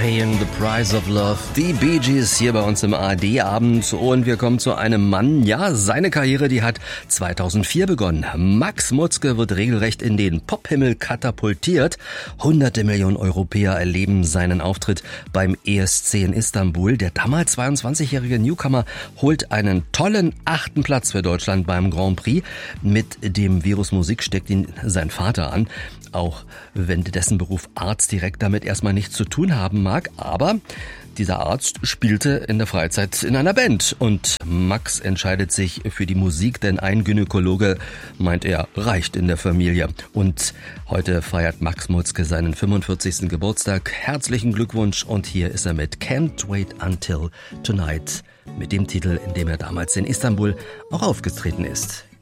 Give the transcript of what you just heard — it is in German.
Paying the Price of Love. Die Bee Gees hier bei uns im ARD-Abend und wir kommen zu einem Mann, ja, seine Karriere, die hat 2004 begonnen. Max Mutzke wird regelrecht in den Pophimmel katapultiert. Hunderte Millionen Europäer erleben seinen Auftritt beim ESC in Istanbul. Der damals 22-jährige Newcomer holt einen tollen 8. Platz für Deutschland beim Grand Prix. Mit dem Virus Musik steckt ihn sein Vater an. Auch wenn dessen Beruf Arzt direkt damit erstmal nichts zu tun haben mag, aber dieser Arzt spielte in der Freizeit in einer Band und Max entscheidet sich für die Musik, denn ein Gynäkologe, meint er, reicht in der Familie. Und heute feiert Max Mutzke seinen 45. Geburtstag. Herzlichen Glückwunsch und hier ist er mit Can't Wait Until Tonight, mit dem Titel, in dem er damals in Istanbul auch aufgetreten ist.